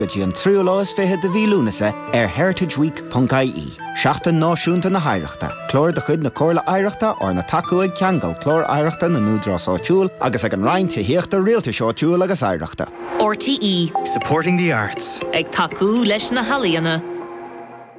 Gotí an triolás fithe de bhílúnasa heritageweek.ie. Seachtain náisiúnta na haireachta. Clór de chud na cóirla aireachta or na tacuig ceangal clór aireachta na núdrás áitiúil agus ag an roinnte híochta rialta seáitiúil agus aireachta. RTE. Supporting the arts. Ag tacu leis na halaíana.